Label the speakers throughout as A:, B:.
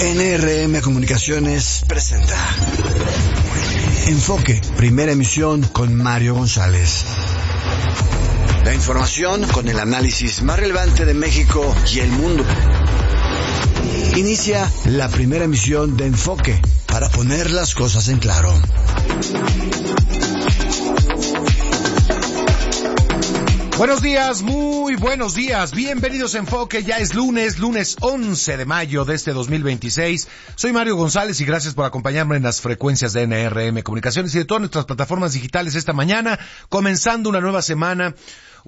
A: NRM Comunicaciones presenta Enfoque, primera emisión con Mario González. La información con el análisis más relevante de México y el mundo. Inicia la primera emisión de Enfoque para poner las cosas en claro.
B: Buenos días, muy buenos días, bienvenidos a Enfoque, ya es lunes 11 de mayo de este 2026. Soy Mario González y gracias por acompañarme en las frecuencias de NRM Comunicaciones y de todas nuestras plataformas digitales esta mañana, comenzando una nueva semana,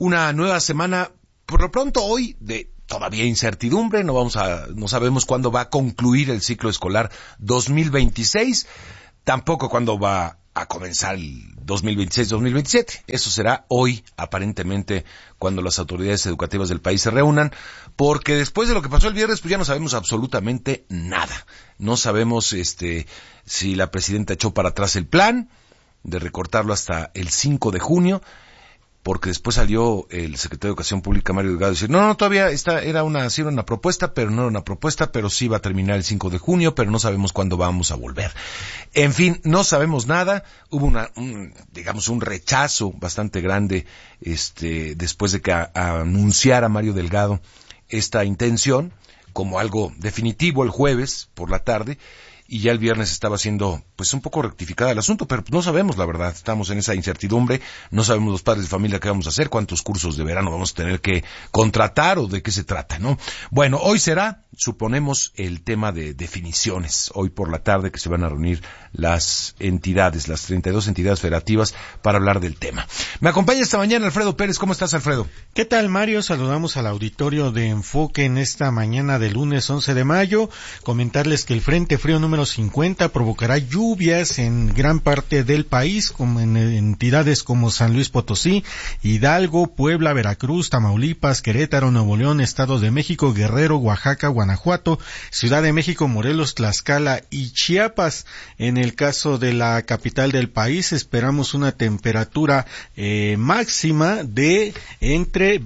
B: por lo pronto hoy de todavía incertidumbre, no sabemos cuándo va a concluir el ciclo escolar 2026, tampoco cuándo va a comenzar el 2026-2027. Eso será hoy, aparentemente, cuando las autoridades educativas del país se reúnan, porque después de lo que pasó el viernes, pues ya no sabemos absolutamente nada. No sabemos si la presidenta echó para atrás el plan de recortarlo hasta el 5 de junio, porque después salió el secretario de Educación Pública, Mario Delgado, y decir, no, todavía era una propuesta, pero no era una propuesta, pero sí va a terminar el 5 de junio, pero no sabemos cuándo vamos a volver. En fin, no sabemos nada. Hubo un rechazo bastante grande, después de que anunciara Mario Delgado esta intención como algo definitivo el jueves por la tarde, y ya el viernes estaba siendo pues un poco rectificada el asunto, pero no sabemos la verdad, estamos en esa incertidumbre, no sabemos los padres de familia qué vamos a hacer, cuántos cursos de verano vamos a tener que contratar o de qué se trata, ¿no? Bueno, hoy será, suponemos, el tema de definiciones, hoy por la tarde que se van a reunir las 32 entidades federativas para hablar del tema. Me acompaña esta mañana Alfredo Pérez. ¿Cómo estás, Alfredo?
C: ¿Qué tal, Mario? Saludamos al auditorio de Enfoque en esta mañana de lunes 11 de mayo. Comentarles que el Frente Frío número 50 provocará lluvias en gran parte del país, como en entidades como San Luis Potosí, Hidalgo, Puebla, Veracruz, Tamaulipas, Querétaro, Nuevo León, Estado de México, Guerrero, Oaxaca, Guanajuato, Ciudad de México, Morelos, Tlaxcala y Chiapas. En el caso de la capital del país esperamos una temperatura máxima de entre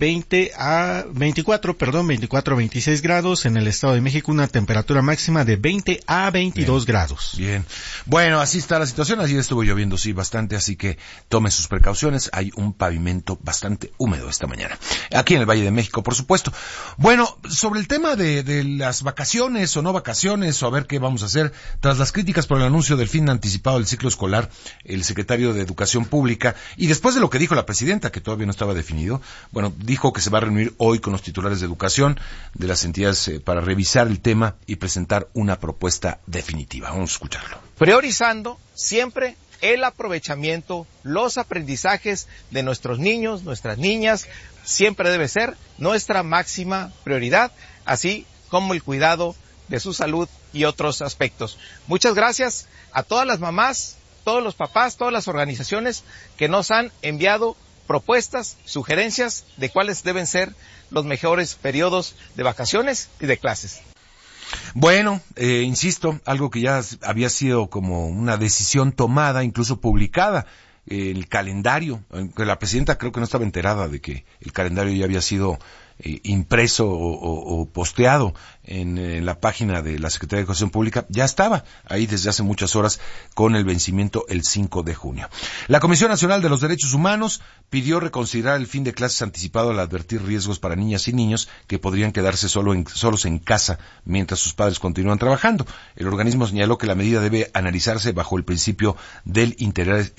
C: 24 a 26 grados. En el Estado de México una temperatura máxima de 20 a 22 grados.
B: Bien. Bueno, así está la situación. Así estuvo lloviendo, sí, bastante, así que tome sus precauciones. Hay un pavimento bastante húmedo esta mañana. Aquí en el Valle de México, por supuesto. Bueno, sobre el tema de las vacaciones o no vacaciones, o a ver qué vamos a hacer, tras las críticas por el anuncio del fin anticipado del ciclo escolar, el secretario de Educación Pública, y después de lo que dijo la presidenta, que todavía no estaba definido, bueno, dijo que se va a reunir hoy con los titulares de educación de las entidades para revisar el tema y presentar una propuesta definitiva. Vamos a escucharlo.
D: Priorizando siempre el aprovechamiento, los aprendizajes de nuestros niños, nuestras niñas, siempre debe ser nuestra máxima prioridad, así como el cuidado de su salud y otros aspectos. Muchas gracias a todas las mamás, todos los papás, todas las organizaciones que nos han enviado propuestas, sugerencias de cuáles deben ser los mejores periodos de vacaciones y de clases.
B: Bueno, insisto, algo que ya había sido como una decisión tomada, incluso publicada, el calendario, aunque la presidenta creo que no estaba enterada de que el calendario ya había sido impreso o posteado en la página de la Secretaría de Educación Pública, ya estaba ahí desde hace muchas horas con el vencimiento el 5 de junio. La Comisión Nacional de los Derechos Humanos pidió reconsiderar el fin de clases anticipado al advertir riesgos para niñas y niños que podrían quedarse solos en casa mientras sus padres continúan trabajando. El organismo señaló que la medida debe analizarse bajo el principio del interés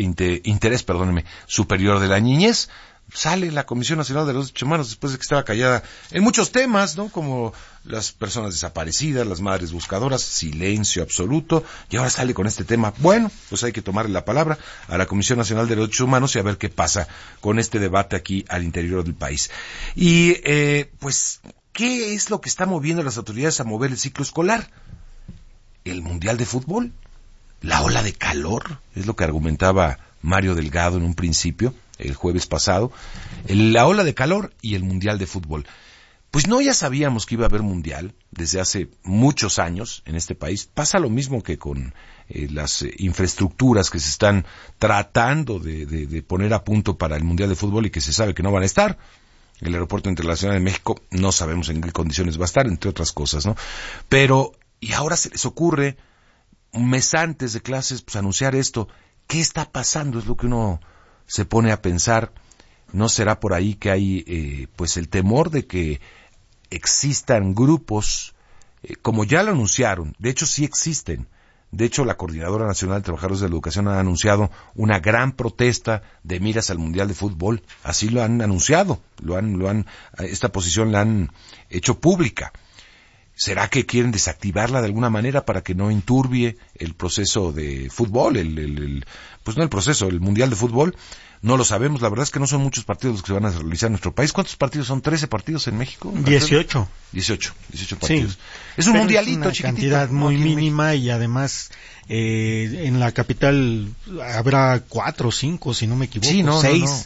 B: superior de la niñez. Sale la Comisión Nacional de los Derechos Humanos después de que estaba callada en muchos temas, ¿no? Como las personas desaparecidas, las madres buscadoras, silencio absoluto, y ahora sale con este tema. Bueno, pues hay que tomarle la palabra a la Comisión Nacional de los Derechos Humanos y a ver qué pasa con este debate aquí al interior del país. Y, pues, ¿qué es lo que está moviendo a las autoridades a mover el ciclo escolar? ¿El Mundial de Fútbol? ¿La ola de calor? Es lo que argumentaba Mario Delgado en un principio, el jueves pasado, la ola de calor y el Mundial de Fútbol. Pues no, ya sabíamos que iba a haber Mundial desde hace muchos años en este país. Pasa lo mismo que con las infraestructuras que se están tratando de poner a punto para el Mundial de Fútbol y que se sabe que no van a estar. El Aeropuerto Internacional de México no sabemos en qué condiciones va a estar, entre otras cosas, ¿no? Pero Y ahora se les ocurre, un mes antes de clases, pues anunciar esto. ¿Qué está pasando? Es lo que uno se pone a pensar. ¿No será por ahí que hay pues el temor de que existan grupos, como ya lo anunciaron? De hecho sí existen. De hecho, la Coordinadora Nacional de Trabajadores de la Educación ha anunciado una gran protesta de miras al Mundial de Fútbol. Así lo han anunciado, esta posición la han hecho pública. ¿Será que quieren desactivarla de alguna manera para que no enturbie el proceso de fútbol, pues no el proceso, el Mundial de Fútbol? No lo sabemos, la verdad es que no son muchos partidos los que se van a realizar en nuestro país. ¿Cuántos partidos son? ¿13 partidos en México?
C: 18
B: partidos.
C: Sí.
B: Es un mundialito
C: es una
B: chiquitito.
C: Cantidad muy mínima y además en la capital habrá 4 o 5, si no me equivoco,
B: sí,
C: 6.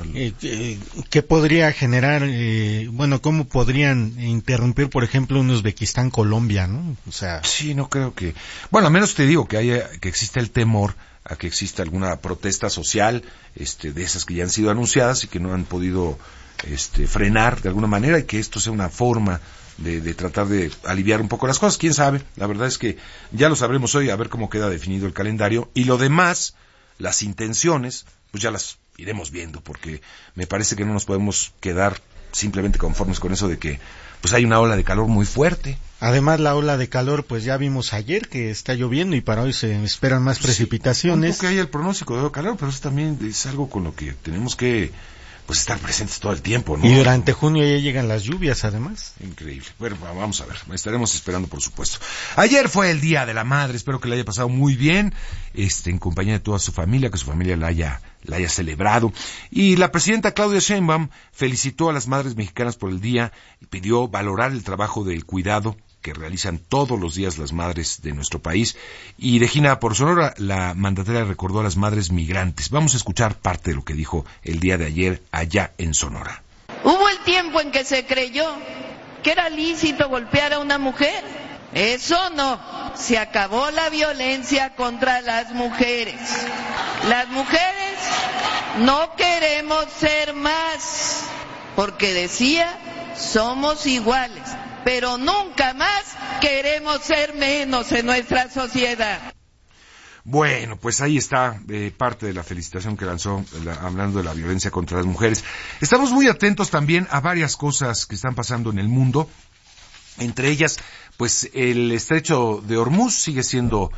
C: ¿Qué podría generar? ¿Cómo podrían interrumpir, por ejemplo, un Uzbekistán-Colombia, no? O sea,
B: sí, no creo que. Bueno, al menos te digo que existe el temor a que exista alguna protesta social, de esas que ya han sido anunciadas y que no han podido, frenar de alguna manera, y que esto sea una forma de tratar de aliviar un poco las cosas. ¿Quién sabe? La verdad es que ya lo sabremos hoy, a ver cómo queda definido el calendario, y lo demás, las intenciones, pues ya las iremos viendo, porque me parece que no nos podemos quedar simplemente conformes con eso de que pues hay una ola de calor muy fuerte.
C: Además, la ola de calor, pues ya vimos ayer que está lloviendo y para hoy se esperan más precipitaciones.
B: Sí, que hay el pronóstico de calor, pero eso también es algo con lo que tenemos que pues estar presentes todo el tiempo, ¿no?
C: Y durante junio ya llegan las lluvias, además.
B: Increíble. Bueno, vamos a ver, estaremos esperando, por supuesto. Ayer fue el Día de la Madre, espero que la haya pasado muy bien, en compañía de toda su familia, que su familia la haya celebrado. Y la presidenta Claudia Sheinbaum felicitó a las madres mexicanas por el día y pidió valorar el trabajo del cuidado que realizan todos los días las madres de nuestro país. Y de gira por Sonora, la mandataria recordó a las madres migrantes. Vamos a escuchar parte de lo que dijo el día de ayer allá en Sonora.
E: Hubo el tiempo en que se creyó que era lícito golpear a una mujer. Eso no. Se acabó la violencia contra las mujeres. Las mujeres no queremos ser más, porque decía, somos iguales, pero nunca más queremos ser menos en nuestra sociedad.
B: Bueno, pues ahí está parte de la felicitación que lanzó hablando de la violencia contra las mujeres. Estamos muy atentos también a varias cosas que están pasando en el mundo. Entre ellas, pues el estrecho de Hormuz sigue siendo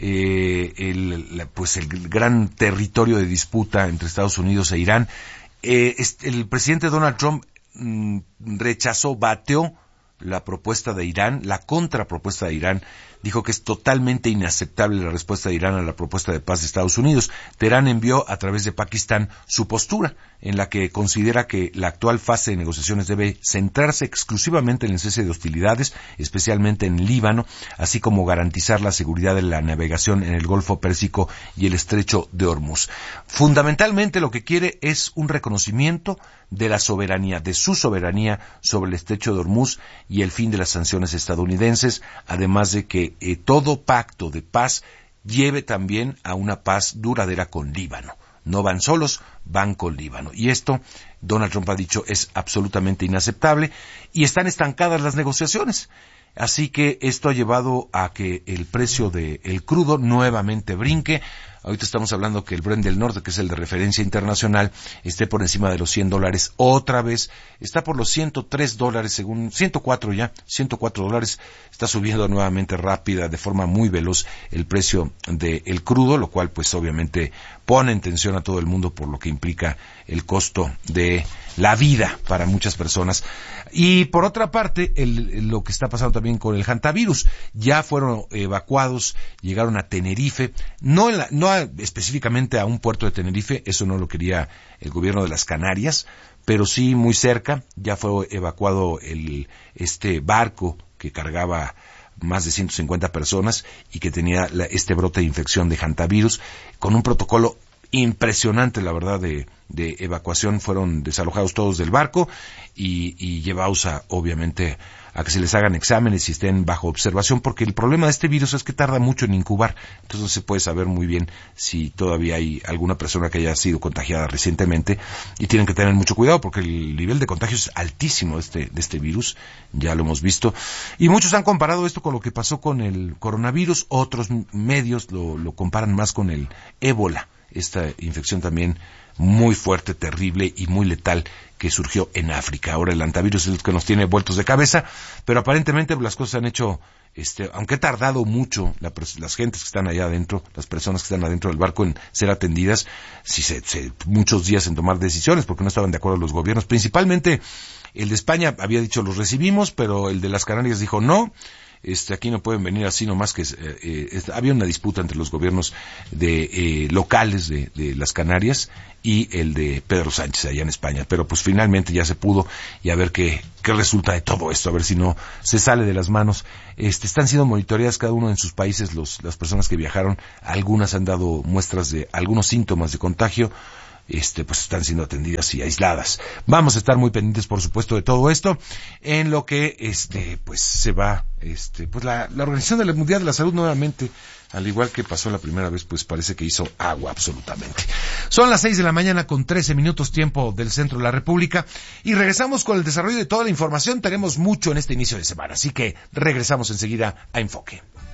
B: el gran territorio de disputa entre Estados Unidos e Irán. El presidente Donald Trump bateó la propuesta de Irán, la contrapropuesta de Irán. Dijo que es totalmente inaceptable la respuesta de Irán a la propuesta de paz de Estados Unidos. Teherán envió a través de Pakistán su postura, en la que considera que la actual fase de negociaciones debe centrarse exclusivamente en el cese de hostilidades, especialmente en Líbano, así como garantizar la seguridad de la navegación en el Golfo Pérsico y el estrecho de Hormuz. Fundamentalmente lo que quiere es un reconocimiento de la soberanía, de su soberanía sobre el estrecho de Hormuz y el fin de las sanciones estadounidenses, además de que todo pacto de paz lleve también a una paz duradera con Líbano. No van solos, van con Líbano. Y esto, Donald Trump ha dicho, es absolutamente inaceptable y están estancadas las negociaciones. Así que esto ha llevado a que el precio del crudo nuevamente brinque. Ahorita estamos hablando que el Brent del Norte, que es el de referencia internacional, esté por encima de los $100. Otra vez está por los $103, según $104 ya, $104. Está subiendo nuevamente rápida, de forma muy veloz, el precio del crudo, lo cual pues obviamente pone en tensión a todo el mundo por lo que implica el costo de la vida para muchas personas. Y por otra parte, lo que está pasando también con el hantavirus, ya fueron evacuados, llegaron a Tenerife, no específicamente a un puerto de Tenerife, eso no lo quería el gobierno de las Canarias, pero sí muy cerca. Ya fue evacuado este barco que cargaba más de 150 personas y que tenía este brote de infección de hantavirus, con un protocolo impresionante, la verdad, de evacuación. Fueron desalojados todos del barco y llevados obviamente a que se les hagan exámenes y estén bajo observación, porque el problema de este virus es que tarda mucho en incubar, entonces no se puede saber muy bien si todavía hay alguna persona que haya sido contagiada recientemente, y tienen que tener mucho cuidado porque el nivel de contagio es altísimo de este virus, ya lo hemos visto, y muchos han comparado esto con lo que pasó con el coronavirus. Otros medios lo comparan más con el ébola, esta infección también muy fuerte, terrible y muy letal que surgió en África. Ahora el hantavirus es el que nos tiene vueltos de cabeza, pero aparentemente las cosas han hecho, aunque ha tardado mucho las gentes que están allá adentro, las personas que están adentro del barco en ser atendidas, muchos días en tomar decisiones porque no estaban de acuerdo los gobiernos. Principalmente el de España había dicho los recibimos, pero el de las Canarias dijo no. Aquí no pueden venir así nomás, que había una disputa entre los gobiernos locales de las Canarias y el de Pedro Sánchez allá en España, pero pues finalmente ya se pudo, y a ver qué resulta de todo esto, a ver si no se sale de las manos. Están siendo monitoreadas cada uno en sus países las personas que viajaron. Algunas han dado muestras de algunos síntomas de contagio, pues están siendo atendidas y aisladas. Vamos a estar muy pendientes, por supuesto, de todo esto, en lo que, pues se va, pues la Organización Mundial de la Salud nuevamente, al igual que pasó la primera vez, pues parece que hizo agua absolutamente. Son las 6 de la mañana con 13 minutos, tiempo del centro de la República, y regresamos con el desarrollo de toda la información. Tenemos mucho en este inicio de semana, así que regresamos enseguida a Enfoque.